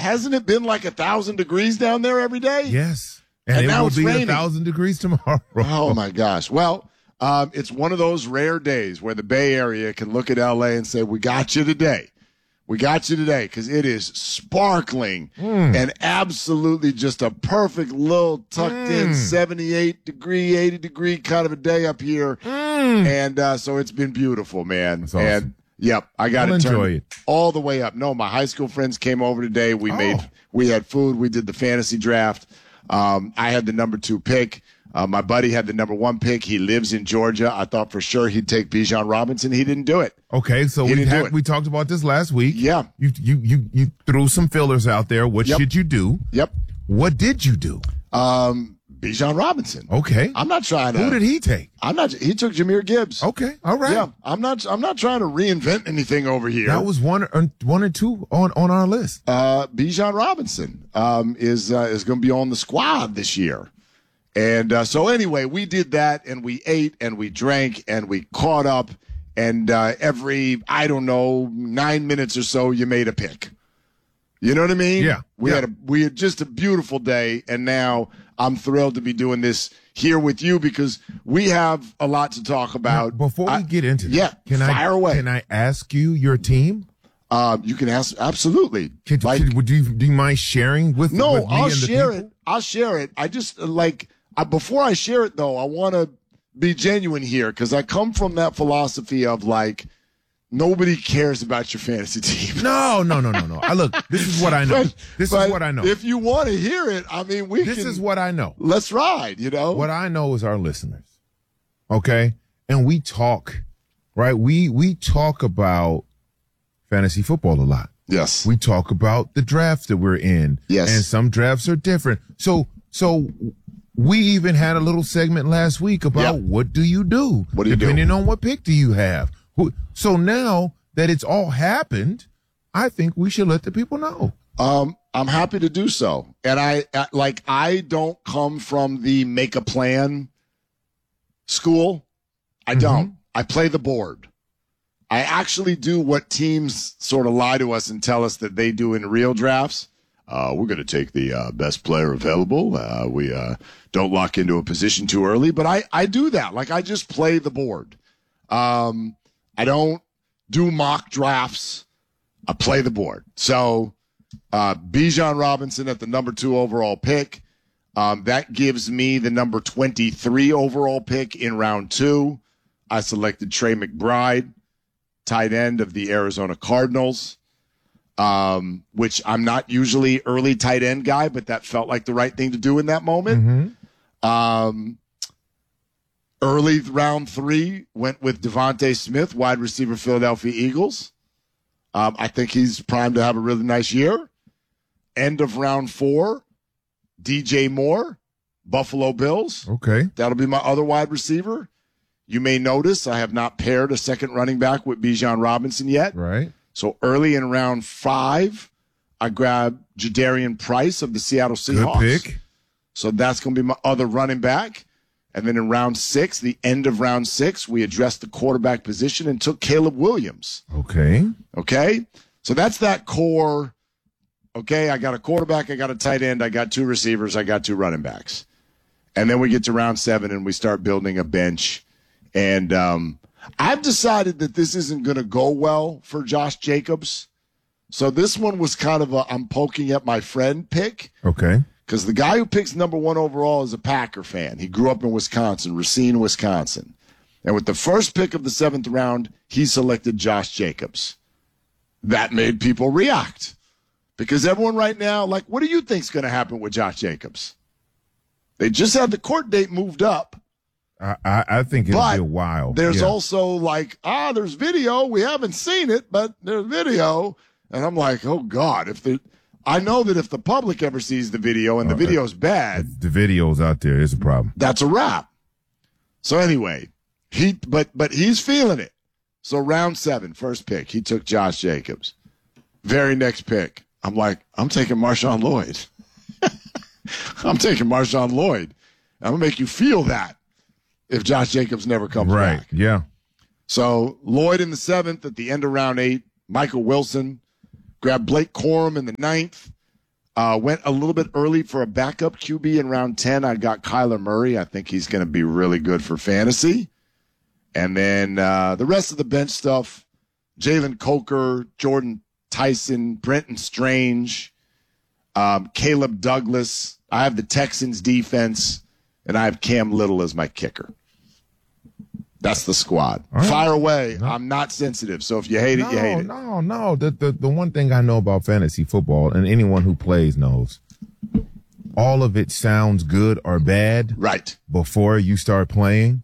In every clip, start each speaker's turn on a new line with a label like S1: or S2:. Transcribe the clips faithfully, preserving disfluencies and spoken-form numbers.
S1: hasn't it been like a thousand degrees down there every day?
S2: Yes. And,
S1: And
S2: it
S1: now
S2: will
S1: it's
S2: be
S1: raining.
S2: a thousand degrees tomorrow.
S1: Oh, my gosh. Well, um, it's one of those rare days where the Bay Area can look at L A and say, we got you today. We got you today because it is sparkling
S2: Mm.
S1: and absolutely just a perfect little tucked in
S2: Mm.
S1: seventy-eight degree, eighty degree kind of a day up here.
S2: Mm.
S1: And uh, so it's been beautiful, man.
S2: That's awesome.
S1: And yep, I got
S2: I'll
S1: to turn
S2: enjoy it.
S1: all the way up. No, my high school friends came over today. We
S2: Oh.
S1: made, we had food. We did the fantasy draft. Um, I had the number two pick. Uh, my buddy had the number one pick. He lives in Georgia. I thought for sure he'd take Bijan Robinson. He didn't do it.
S2: Okay, so
S1: He
S2: we
S1: didn't do
S2: had,
S1: it.
S2: we talked about this last week.
S1: Yeah.
S2: You you you you threw some fillers out there. What
S1: Yep.
S2: should you do?
S1: Yep.
S2: What did you do?
S1: Um, Bijan Robinson.
S2: Okay.
S1: I'm not trying to.
S2: Who did he take?
S1: I'm not. He took Jahmyr Gibbs.
S2: Okay, all right.
S1: Yeah. I'm not. I'm not trying to reinvent anything over here.
S2: That was one or one or two on, on our list.
S1: uh, Bijan Robinson um, is uh, is going to be on the squad this year. And uh, so anyway, we did that, and we ate, and we drank, and we caught up, and uh, every I don't know nine minutes or so, you made a pick. You know what I mean?
S2: Yeah,
S1: We
S2: yeah.
S1: had a we had just a beautiful day, and now I'm thrilled to be doing this here with you because we have a lot to talk about.
S2: Before
S1: I-
S2: we get into that,
S1: yeah,
S2: can
S1: fire
S2: I
S1: away.
S2: can I ask you your team?
S1: Uh, you can ask absolutely.
S2: Can,
S1: Like-
S2: can- would you do you mind sharing with
S1: No,
S2: with me
S1: I'll
S2: and the
S1: share
S2: people?
S1: it. I'll share it. I just uh, like I, before I share it though, I want to be genuine here because I come from that philosophy of like nobody cares about your fantasy team.
S2: No, no, no, no, no. I look. This is what I know.
S1: But-
S2: this
S1: but
S2: is what I know.
S1: If you want to hear it, I mean, we
S2: This
S1: can.
S2: is what I know.
S1: Let's ride. You know.
S2: What I know is our listeners. Okay? And we talk, right? We we talk about fantasy football a lot.
S1: Yes.
S2: We talk about the drafts that we're in.
S1: Yes.
S2: And some drafts are different. So so we even had a little segment last week about
S1: Yep.
S2: what do you do?
S1: What do you do?
S2: Depending on what pick do you have. Who- So now that it's all happened, I think we should let the people know.
S1: Um, I'm happy to do so. And I uh, like I don't come from the make a plan school. I don't. I play the board. I actually do what teams sort of lie to us and tell us that they do in real drafts. Uh, we're going to take the uh, best player available. Uh, we uh, don't lock into a position too early, but I, I do that. Like I just play the board. Um, I don't do mock drafts. I play the board. So uh, Bijan Robinson at the number two overall pick. Um, that gives me the number twenty-three overall pick in round two. I selected Trey McBride, tight end of the Arizona Cardinals, um, which I'm not usually early tight end guy, but that felt like the right thing to do in that moment. Um, early round three went with Devontae Smith, wide receiver, Philadelphia Eagles. Um, I think he's primed to have a really nice year. End of round four, D J Moore, Buffalo Bills.
S2: Okay.
S1: That'll be my other wide receiver. You may notice I have not paired a second running back with Bijan Robinson yet.
S2: Right.
S1: So early in round five, I grabbed Jadarian Price of the Seattle
S2: Good
S1: Seahawks.
S2: pick.
S1: So that's going to be my other running back. And then in round six, the end of round six, we addressed the quarterback position and took Caleb Williams.
S2: Okay.
S1: Okay? So that's that core. Okay, I got a quarterback, I got a tight end, I got two receivers, I got two running backs. And then we get to round seven and we start building a bench. And um, I've decided that this isn't going to go well for Josh Jacobs. So this one was kind of a I'm poking at my friend pick
S2: Okay.
S1: because the guy who picks number one overall is a Packer fan. He grew up in Wisconsin, Racine, Wisconsin. And with the first pick of the seventh round, he selected Josh Jacobs. That made people react because everyone right now, like, what do you think's going to happen with Josh Jacobs? They just had the court date moved up.
S2: I, I, I think it'll
S1: But
S2: be a while.
S1: There's
S2: Yeah.
S1: also like, ah, there's video. We haven't seen it, but there's video. And I'm like, oh God, if the, I know that if the public ever sees the video and the
S2: Uh,
S1: video's bad,
S2: the videos out there is a problem.
S1: that's a wrap. So anyway, he, but, but he's feeling it. So round seven, first pick, he took Josh Jacobs. Very next pick, I'm like, I'm taking Marshawn Lloyd. I'm taking Marshawn Lloyd. I'm gonna make you feel that if Josh Jacobs never comes
S2: Right.
S1: back.
S2: Yeah.
S1: So Lloyd in the seventh at the end of round eight, Michael Wilson, grabbed Blake Corum in the ninth, Uh, went a little bit early for a backup Q B in round ten. I got Kyler Murray. I think he's going to be really good for fantasy. And then uh, the rest of the bench stuff, Jalen Coker, Jordan Tyson, Brenton Strange, um, Caleb Douglas. I have the Texans defense, and I have Cam Little as my kicker. That's the squad. Right. Fire away. No. I'm not sensitive, so if you hate it,
S2: no,
S1: you hate it.
S2: No, no, no. The, the, the one thing I know about fantasy football, and anyone who plays knows, all of it sounds good or bad
S1: right
S2: before you start playing.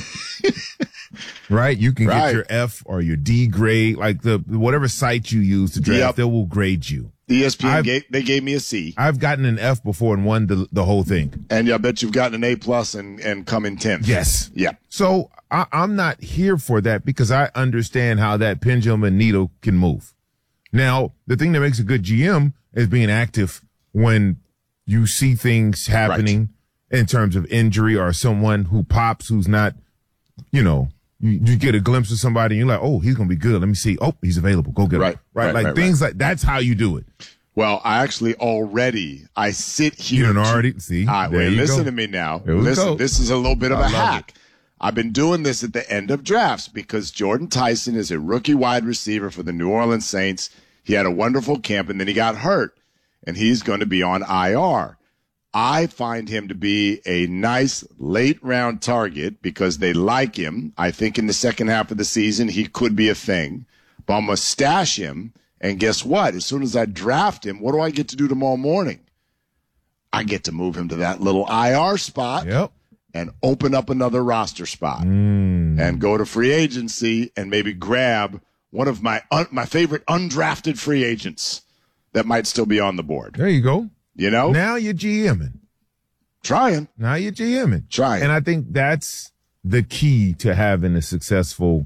S2: Right? You can
S1: right.
S2: get your F or your D grade, like the whatever site you use to draft, yep. they will grade you.
S1: E S P N, gave, they gave me a C.
S2: I've gotten an F before and won the, the whole thing.
S1: And I bet you've gotten an A plus and, and come in tenth.
S2: Yes.
S1: Yeah.
S2: So I, I'm not here for that because I understand how that pendulum and needle can move. Now, the thing that makes a good G M is being active when you see things happening right. in terms of injury or someone who pops who's not, you know, you, you get a glimpse of somebody and you're like, oh, he's going to be good. Let me see. Oh, he's available. Go get
S1: right.
S2: him. Right.
S1: right
S2: like
S1: right,
S2: things
S1: right.
S2: like that's how you do it.
S1: Well, I actually already, I sit here.
S2: You don't already see.
S1: All right,
S2: there
S1: wait,
S2: you
S1: listen
S2: go.
S1: to me now.
S2: Here we
S1: listen,
S2: go.
S1: This is a little bit of
S2: I
S1: a
S2: love
S1: hack.
S2: it.
S1: I've been doing this at the end of drafts because Jordan Tyson is a rookie wide receiver for the New Orleans Saints. He had a wonderful camp and then he got hurt and he's going to be on I R. I find him to be a nice late round target because they like him. I think in the second half of the season, he could be a thing, but I'm going to stash him. And guess what? As soon as I draft him, what do I get to do tomorrow morning? I get to move him to that little I R spot
S2: yep.
S1: and open up another roster spot
S2: mm.
S1: and go to free agency and maybe grab one of my un- my favorite undrafted free agents that might still be on the board.
S2: There you go.
S1: You know?
S2: Now you're GMing.
S1: Trying.
S2: Now you're GMing.
S1: Trying.
S2: And I think that's the key to having a successful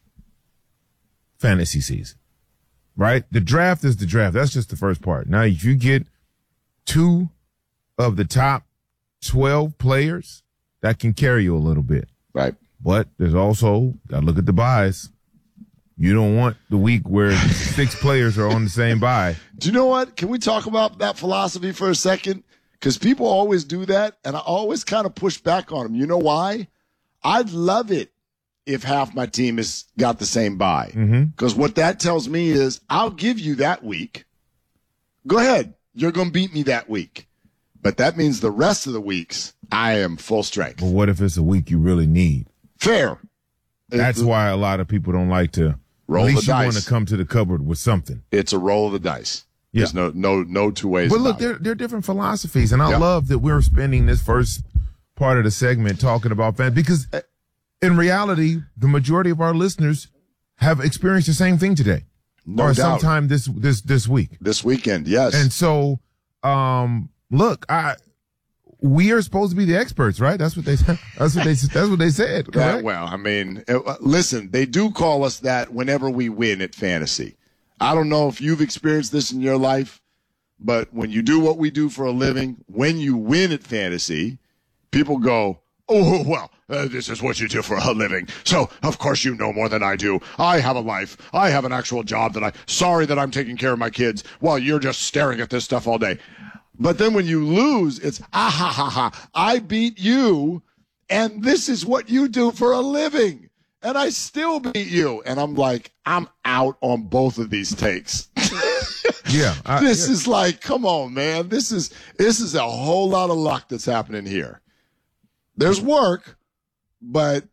S2: fantasy season. Right? The draft is the draft. That's just the first part. Now, if you get two of the top twelve players, that can carry you a little bit.
S1: Right.
S2: But there's also, got to look at the buys. You don't want the week where six players are on the same buy.
S1: Do you know what? Can we talk about that philosophy for a second? Because people always do that, and I always kind of push back on them. You know why? I'd love it if half my team has got the same buy. Because
S2: mm-hmm.
S1: what that tells me is I'll give you that week. Go ahead. You're going to beat me that week. But that means the rest of the weeks, I am full strength.
S2: But what if it's a week you really need?
S1: Fair.
S2: That's
S1: it,
S2: why a lot of people don't like to.
S1: Roll
S2: at least
S1: the
S2: you
S1: dice.
S2: want to come to the cupboard with something.
S1: It's a roll of the dice.
S2: Yeah.
S1: There's no no no two ways
S2: But
S1: about
S2: look,
S1: it.
S2: there, there are different philosophies, and I
S1: yeah.
S2: love that we're spending this first part of the segment talking about fans because in reality, the majority of our listeners have experienced the same thing today.
S1: No
S2: or
S1: doubt.
S2: sometime this this this week.
S1: This weekend, yes.
S2: And so, um, look, I we are supposed to be the experts, right? That's what they said. That's what they that's what they said.
S1: Yeah,
S2: Correct?
S1: well, I mean, uh, listen, they do call us that whenever we win at fantasy. I don't know if you've experienced this in your life, but when you do what we do for a living, when you win at fantasy, people go, oh, well, uh, this is what you do for a living. So, of course, you know more than I do. I have a life. I have an actual job that I, sorry that I'm taking care of my kids while you're just staring at this stuff all day. But then when you lose, it's, ah, ha, ha, ha, I beat you, and this is what you do for a living. And I still beat you. And I'm like, I'm out on both of these takes.
S2: yeah. I,
S1: this
S2: yeah.
S1: is like, come on, man. This is, this is a whole lot of luck that's happening here. There's work, but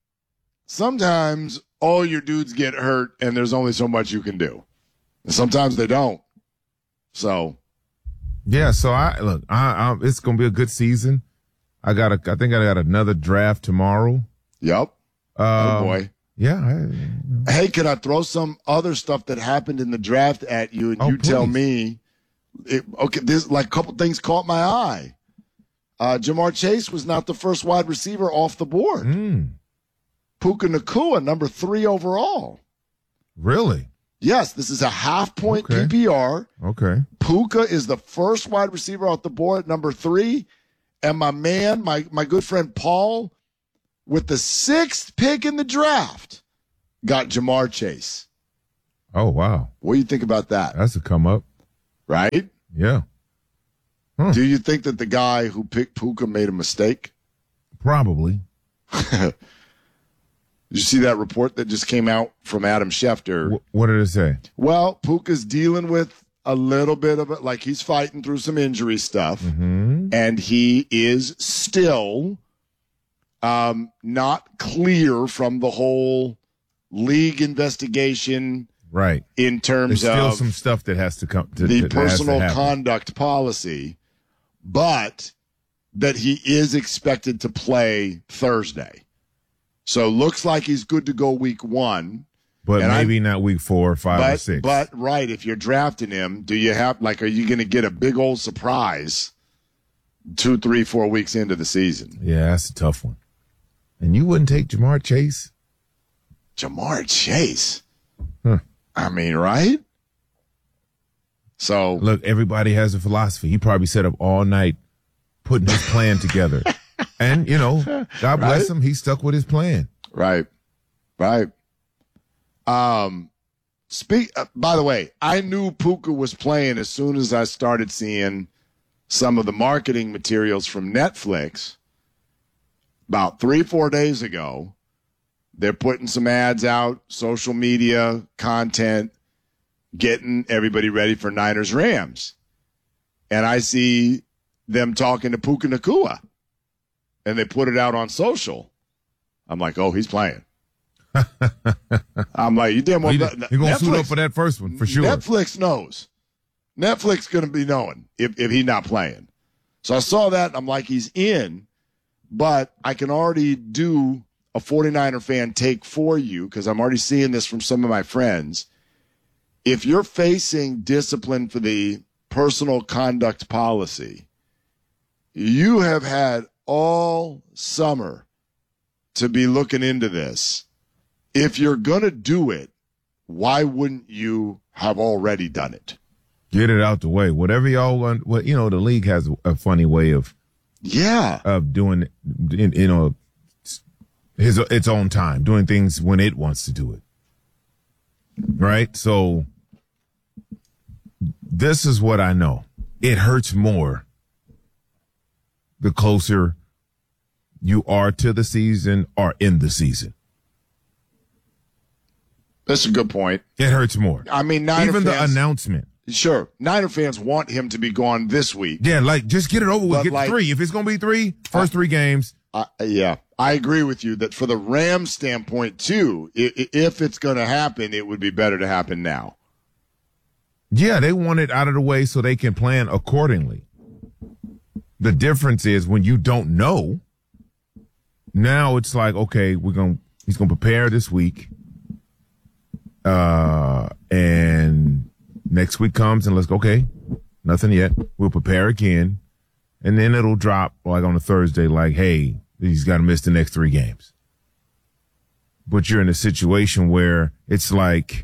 S1: sometimes all your dudes get hurt and there's only so much you can do. And sometimes they don't. So.
S2: Yeah. So I look, I, I, it's going to be a good season. I got a, I think I got another draft tomorrow.
S1: Yep.
S2: Um,
S1: oh boy.
S2: Yeah. I, you know.
S1: Hey, can I throw some other stuff that happened in the draft at you and
S2: oh,
S1: you
S2: please. Tell
S1: me, it, okay, there's like a couple things caught my eye. Uh, Jamar Chase was not the first wide receiver off the board.
S2: Mm.
S1: Puka Nacua, number three overall.
S2: Really?
S1: Yes, this is a half point
S2: Okay.
S1: P P R.
S2: Okay.
S1: Puka is the first wide receiver off the board at number three. And my man, my, my good friend Paul, with the sixth pick in the draft, got Jamar Chase.
S2: Oh, wow.
S1: What do you think about that?
S2: That's a come up.
S1: Right?
S2: Yeah. Huh.
S1: Do you think that the guy who picked Puka made a mistake?
S2: Probably.
S1: Did you see that report that just came out from Adam Schefter?
S2: W- what did it say?
S1: Well, Puka's dealing with a little bit of it, like he's fighting through some injury stuff,
S2: Mm-hmm.
S1: and he is still um, not clear from the whole league investigation.
S2: Right.
S1: In terms
S2: There's still
S1: of
S2: some stuff that has to come to
S1: the
S2: that has to
S1: personal
S2: happen.
S1: conduct policy, but that he is expected to play Thursday. So looks like he's good to go week one.
S2: But
S1: And
S2: maybe not week four, five,
S1: But,
S2: or six.
S1: but right, if you're drafting him, do you have like, are you going to get a big old surprise two, three, four weeks into the season?
S2: Yeah, that's a tough one. And you wouldn't take Jamar Chase?
S1: Jamar Chase.
S2: Huh.
S1: I mean, right? So
S2: Look, everybody has a philosophy. He probably sat up all night putting his plan together. And, you know, God bless
S1: Right?
S2: him. He stuck with his plan.
S1: Right. Right. Um, speak, uh, by the way, I knew Puka was playing as soon as I started seeing some of the marketing materials from Netflix about three, four days ago. They're putting some ads out, social media content, getting everybody ready for Niners Rams. And I see them talking to Puka Nacua, and they put it out on social. I'm like, oh, he's playing. I'm like, you damn well.
S2: He, he going to suit up for that first one, for sure.
S1: Netflix knows. Netflix going to be knowing if, if he's not playing. So I saw that, and I'm like, he's in, but I can already do a 49er fan take for you because I'm already seeing this from some of my friends. If you're facing discipline for the personal conduct policy, you have had all summer to be looking into this. If you're going to do it, why wouldn't you have already done it?
S2: Get it out the way. Whatever y'all want. Well, you know, the league has a, a funny way of
S1: Yeah.
S2: of doing, in, you know, his its own time, doing things when it wants to do it. Right? So this is what I know. It hurts more the closer you are to the season or in the season.
S1: That's a good point.
S2: It hurts more.
S1: I mean, Niner
S2: Even the
S1: fans,
S2: announcement.
S1: sure, Niner fans want him to be gone this week.
S2: Yeah, like, just get it over with.
S1: But
S2: Get
S1: like-
S2: three. If it's going to be three, first three games.
S1: Uh, yeah, I agree with you that for the Rams standpoint, too, i- i- if it's going to happen, it would be better to happen now.
S2: Yeah, they want it out of the way so they can plan accordingly. The difference is when you don't know, now it's like, okay, we're going to, he's going to prepare this week. Uh, and next week comes and let's go, okay, nothing yet. We'll prepare again. And then it'll drop like on a Thursday, like, hey, he's got to miss the next three games. But you're in a situation where it's like,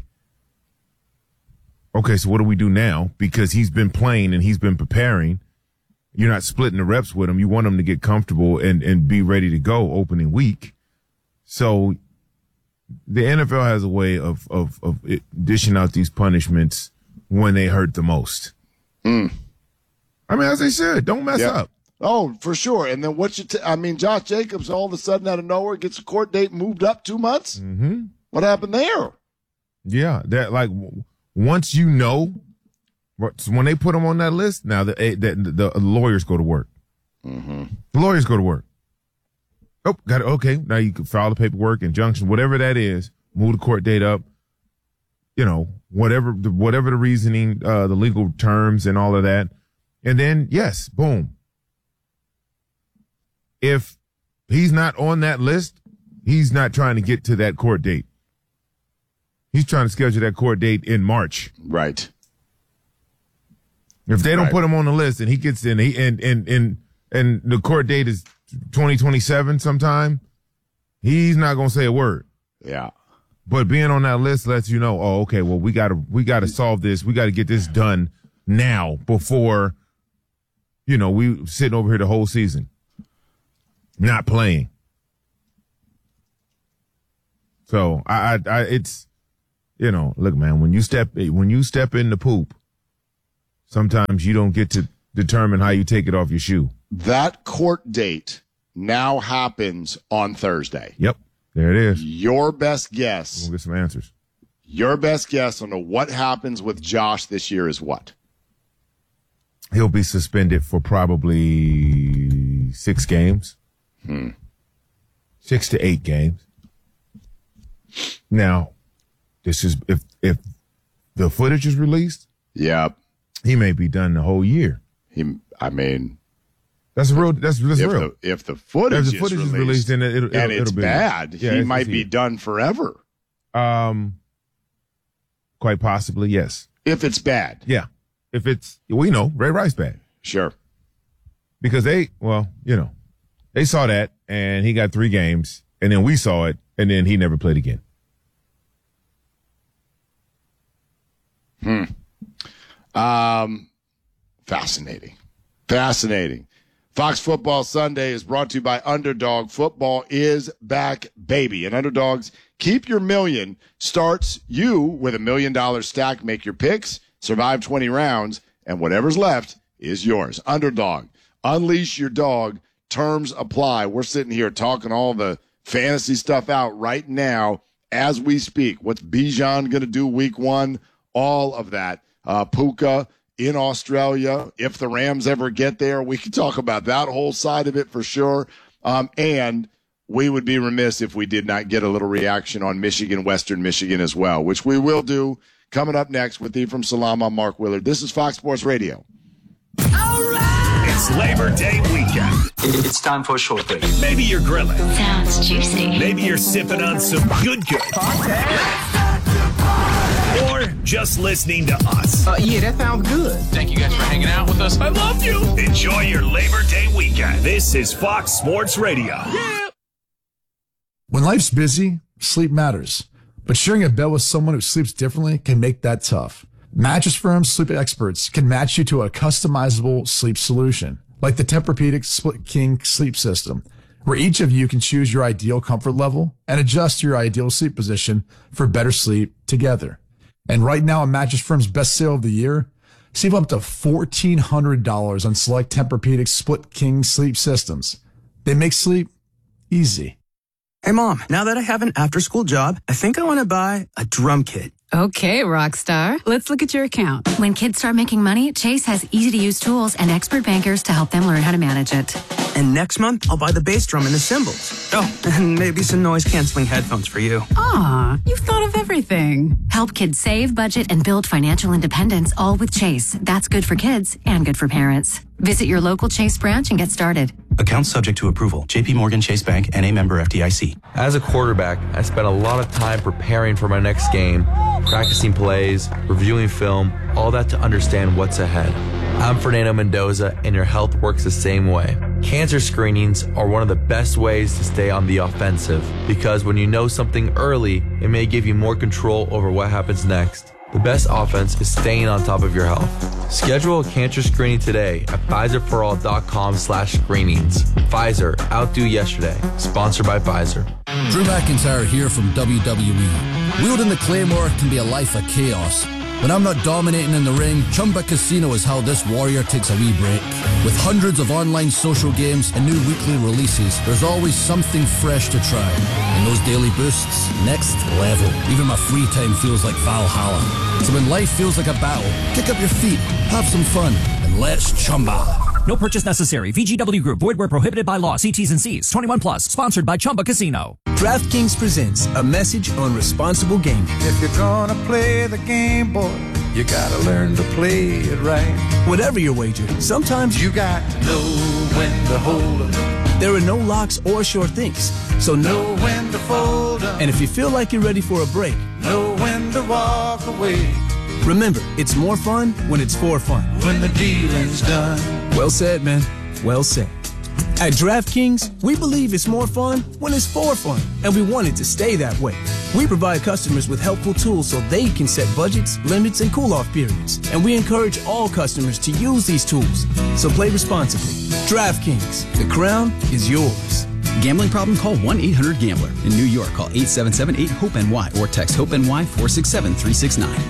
S2: okay, so what do we do now? Because he's been playing and he's been preparing. You're not splitting the reps with him. You want him to get comfortable and, and be ready to go opening week. So the N F L has a way of, of, of it dishing out these punishments when they hurt the most.
S1: Mm.
S2: I mean, as they should, don't mess
S1: Yeah.
S2: up.
S1: Oh, for sure. And then what you, t- I mean, Josh Jacobs all of a sudden out of nowhere gets a court date moved up two months.
S2: Mm-hmm.
S1: What happened there?
S2: Yeah, that like w- once you know, so when they put them on that list, now the the, the, the lawyers go to work.
S1: Mm-hmm.
S2: The lawyers go to work. Oh, got it. Okay, now you can file the paperwork, injunction, whatever that is. Move the court date up. You know, whatever the whatever the reasoning, uh, the legal terms, and all of that, and then yes, boom. If he's not on that list, he's not trying to get to that court date. He's trying to schedule that court date in March.
S1: Right.
S2: If they don't
S1: Right.
S2: put him on the list and he gets in, he and and and and the court date is twenty twenty-seven sometime, he's not gonna say a word.
S1: Yeah.
S2: But being on that list lets you know, oh, okay, well we gotta we gotta solve this. We gotta get this done now before, you know, we sitting over here the whole season, not playing. So I, I, I it's, you know, look, man, when you step when you step in the poop, sometimes you don't get to determine how you take it off your shoe.
S1: That court date now happens on Thursday.
S2: Yep, there it is.
S1: Your best guess.
S2: We'll get some answers.
S1: Your best guess on what happens with Josh this year is what?
S2: He'll be suspended for probably six games.
S1: Hmm.
S2: Six to eight games. Now, this is if if the footage is released.
S1: Yep.
S2: He may be done the whole year.
S1: He, I mean,
S2: that's real. That's, that's
S1: if
S2: real.
S1: The, if the footage,
S2: if the footage
S1: is,
S2: is
S1: released,
S2: released, then it, it'll,
S1: and
S2: it'll,
S1: it's
S2: it'll be
S1: bad,
S2: yeah,
S1: he
S2: it's,
S1: might
S2: it's
S1: be
S2: here.
S1: done forever.
S2: Um, quite possibly, yes.
S1: If it's bad,
S2: yeah. If it's, we know Ray Rice bad,
S1: sure,
S2: because they, well, you know, they saw that and he got three games, and then we saw it, and then he never played again.
S1: Hmm. Um, fascinating. Fascinating. Fox Football Sunday is brought to you by Underdog. Football is back, baby. And Underdogs, keep your million starts you with a million dollar stack. Make your picks, survive twenty rounds, and whatever's left is yours. Underdog, unleash your dog. Terms apply. We're sitting here talking all the fantasy stuff out right now as we speak. What's Bijan going to do week one? All of that. Uh, Puka in Australia. If the Rams ever get there, we can talk about that whole side of it for sure. Um, and we would be remiss if we did not get a little reaction on Michigan, Western Michigan as well, which we will do coming up next with Ephraim Salam. I'm Mark Willard. This is Fox Sports Radio.
S3: All right! It's Labor Day weekend.
S4: It's time for a short break.
S3: Maybe you're grilling.
S5: Sounds juicy.
S3: Maybe you're sipping on some good good. Or just listening to us.
S6: Uh, yeah, that sounds good.
S7: Thank you guys for hanging out with us.
S3: I love you. Enjoy your Labor Day weekend. This is Fox Sports Radio. Yeah.
S8: When life's busy, sleep matters. But sharing a bed with someone who sleeps differently can make that tough. Mattress Firm sleep experts can match you to a customizable sleep solution, like the Tempur-Pedic Split King sleep system, where each of you can choose your ideal comfort level and adjust your ideal sleep position for better sleep together. And right now, at Mattress Firm's best sale of the year, save up to fourteen hundred dollars on select Tempur-Pedic Split King sleep systems. They make sleep easy.
S4: Hey, Mom, now that I have an after-school job, I think I want to buy a drum kit.
S9: Okay, Rockstar. Let's look at your account.
S5: When kids start making money, Chase has easy-to-use tools and expert bankers to help them learn how to manage it.
S4: And next month, I'll buy the bass drum and the cymbals. Oh, and maybe some noise-canceling headphones for you.
S9: Aw, you've thought of everything.
S5: Help kids save, budget, and build financial independence, all with Chase. That's good for kids and good for parents. Visit your local Chase branch and get started.
S10: Account subject to approval. J P Morgan Chase Bank and a member F D I C.
S11: As a quarterback, I spent a lot of time preparing for my next game, practicing plays, reviewing film, all that to understand what's ahead. I'm Fernando Mendoza, and your health works the same way. Cancer screenings are one of the best ways to stay on the offensive, because when you know something early, it may give you more control over what happens next. The best offense is staying on top of your health. Schedule a cancer screening today at Pfizerforall.com slash screenings. Pfizer, outdo yesterday. Sponsored by Pfizer.
S12: Drew McIntyre here from W W E. Wielding the Claymore can be a life of chaos. When I'm not dominating in the ring, Chumba Casino is how this warrior takes a wee break. With hundreds of online social games and new weekly releases, there's always something fresh to try. And those daily boosts, next level. Even my free time feels like Valhalla. So when life feels like a battle, kick up your feet, have some fun, and let's chumba.
S13: No purchase necessary. V G W Group. Void where prohibited by law. See T's and C's. twenty-one plus. Sponsored by Chumba Casino.
S14: DraftKings presents a message on responsible gaming.
S15: If you're gonna play the game, boy, you gotta learn to play it right.
S14: Whatever your wager, sometimes
S15: you got to know when to hold 'em.
S14: There are no locks or sure things, so know
S15: when to fold 'em.
S14: And if you feel like you're ready for a break,
S15: know when to walk away.
S14: Remember, it's more fun when it's for fun.
S15: When the dealing's done.
S14: Well said, man. Well said. At DraftKings, we believe it's more fun when it's for fun, and we want it to stay that way. We provide customers with helpful tools so they can set budgets, limits, and cool-off periods, and we encourage all customers to use these tools. So play responsibly. DraftKings, the crown is yours.
S16: Gambling problem? Call one eight hundred gambler. In New York, call eight seven seven eight hope N Y or text HOPE-N Y four six seven three six nine.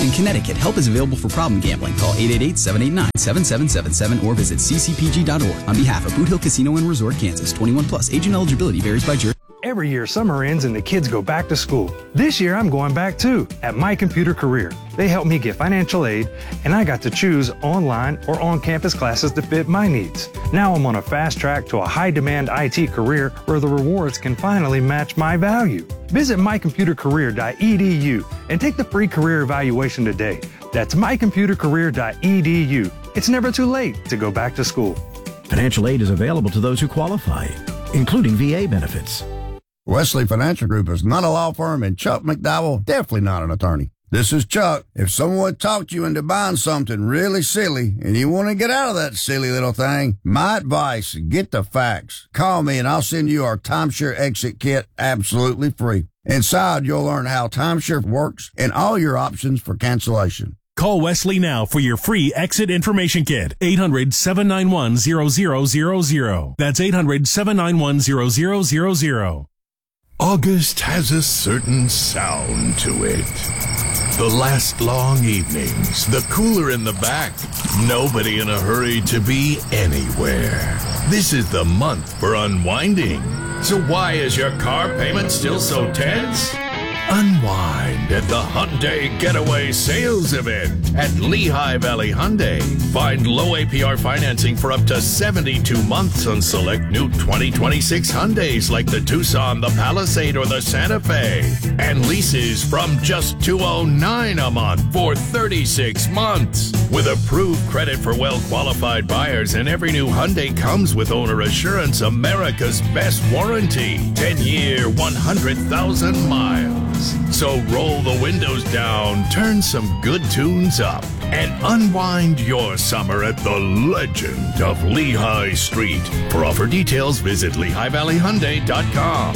S16: In Connecticut, help is available for problem gambling. Call eight eight eight, seven eight nine, seven seven seven seven or visit c c p g dot org. On behalf of Boot Hill Casino and Resort, Kansas, twenty-one plus. Age and eligibility varies by jurisdiction.
S6: Every year, summer ends and the kids go back to school. This year, I'm going back too, at My Computer Career. They helped me get financial aid, and I got to choose online or on-campus classes to fit my needs. Now I'm on a fast track to a high-demand I T career where the rewards can finally match my value. Visit my computer career dot e d u and take the free career evaluation today. That's my computer career dot e d u. It's never too late to go back to school.
S7: Financial aid is available to those who qualify, including V A benefits.
S17: Wesley Financial Group is not a law firm, and Chuck McDowell definitely not an attorney. This is Chuck. If someone talked you into buying something really silly and you want to get out of that silly little thing, my advice, get the facts. Call me and I'll send you our timeshare exit kit absolutely free. Inside, you'll learn how timeshare works and all your options for cancellation.
S18: Call Wesley now for your free exit information kit. eight hundred, seven nine one, zero zero zero zero. That's eight hundred, seven nine one, zero zero zero zero.
S19: August has a certain sound to it. The last long evenings, the cooler in the back, nobody in a hurry to be anywhere. This is the month for unwinding. So why is your car payment still so tense? Unwind at the Hyundai Getaway Sales Event at Lehigh Valley Hyundai. Find low A P R financing for up to seventy-two months on select new twenty twenty-six Hyundais like the Tucson, the Palisade, or the Santa Fe. And leases from just two hundred nine dollars a month for thirty-six months. With approved credit for well-qualified buyers, and every new Hyundai comes with owner assurance, America's best warranty. ten-year, one hundred thousand miles. So roll the windows down, turn some good tunes up, and unwind your summer at the legend of Lehigh Street. For offer details, visit Lehigh Valley Hyundai dot com.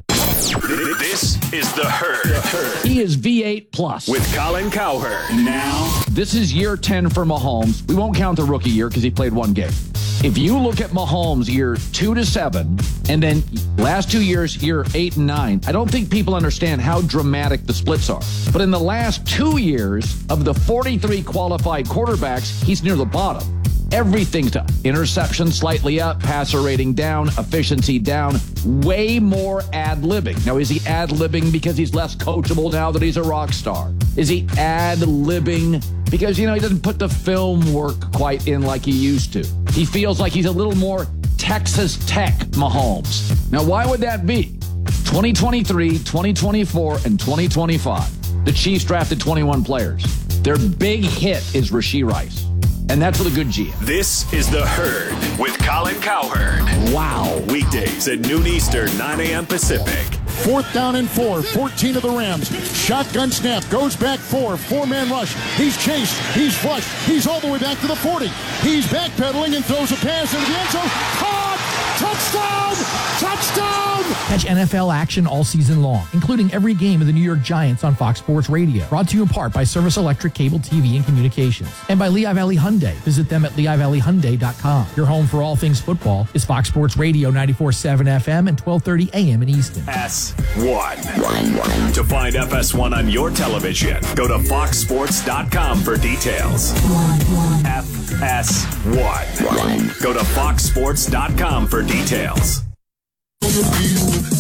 S3: This is The Herd. The Herd.
S20: He is V eight plus.
S3: With Colin Cowherd. Now.
S20: This is year ten for Mahomes. We won't count the rookie year because he played one game. If you look at Mahomes year two to seven, and then last two years, year eight and nine, I don't think people understand how dramatic the splits are. But in the last two years, of the forty-three qualified quarterbacks, he's near the bottom. Everything's done. Interception slightly up, passer rating down, efficiency down, way more ad-libbing. Now, is he ad-libbing because he's less coachable now that he's a rock star? Is he ad-libbing because, you know, he doesn't put the film work quite in like he used to? He feels like he's a little more Texas Tech Mahomes. Now, why would that be? twenty twenty-three, twenty twenty-four, and twenty twenty-five. The Chiefs drafted twenty-one players. Their big hit is Rashee Rice. And that's with a good G M.
S3: This is The Herd with Colin Cowherd.
S20: Wow.
S3: Weekdays at noon Eastern, nine a.m. Pacific.
S21: Fourth down and four, fourteen of the Rams. Shotgun snap, goes back four, four-man rush. He's chased, he's flushed, he's all the way back to the forty. He's backpedaling and throws a pass into the end zone. Caught! Touchdown! Touchdown!
S22: Catch N F L action all season long, including every game of the New York Giants on Fox Sports Radio. Brought to you in part by Service Electric Cable T V and Communications. And by Lehigh Valley Hyundai. Visit them at Lehigh Valley Hyundai dot com. Your home for all things football is Fox Sports Radio ninety-four point seven F M and twelve thirty A M in Easton.
S3: S one. To find F S one on your television, go to fox sports dot com for details. F S one. Go to fox sports dot com for details.